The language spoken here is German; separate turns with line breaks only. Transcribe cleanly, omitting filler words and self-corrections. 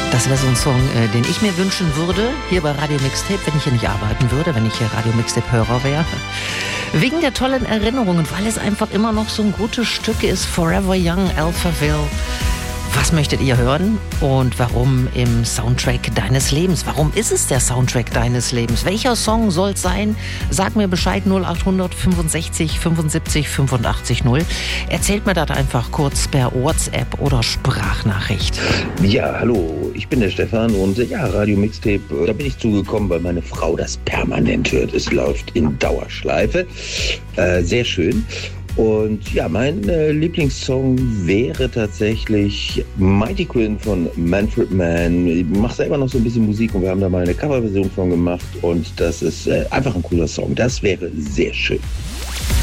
Das wäre so ein Song, den ich mir wünschen würde, hier bei Radio Mixtape, wenn ich hier nicht arbeiten würde, wenn ich hier Radio Mixtape-Hörer wäre. Wegen der tollen Erinnerungen, weil es einfach immer noch so ein gutes Stück ist. Forever Young, Alphaville. Was möchtet ihr hören und warum im Soundtrack deines Lebens? Warum ist es der Soundtrack deines Lebens? Welcher Song soll es sein? Sag mir Bescheid, 0800 65 75 85 0. Erzählt mir das einfach kurz per WhatsApp oder Sprachnachricht.
Ja, hallo, ich bin der Stefan und ja, Radio Mixtape, da bin ich zugekommen, weil meine Frau das permanent hört. Es läuft in Dauerschleife. Sehr schön. Und ja, mein Lieblingssong wäre tatsächlich Mighty Quinn von Manfred Mann. Ich mache selber noch so ein bisschen Musik und wir haben da mal eine Coverversion von gemacht und das ist einfach ein cooler Song. Das wäre sehr schön.